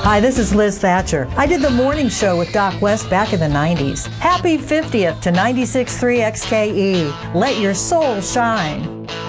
Hi, this is Liz Thatcher. I did the morning show with Doc West back in the 90s. Happy 50th to 96.3 XKE. Let your soul shine.